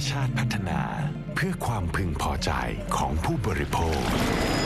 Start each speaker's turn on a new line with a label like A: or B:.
A: ชาติพัฒนาเพื่อความพึงพอใจของผู้บริโภค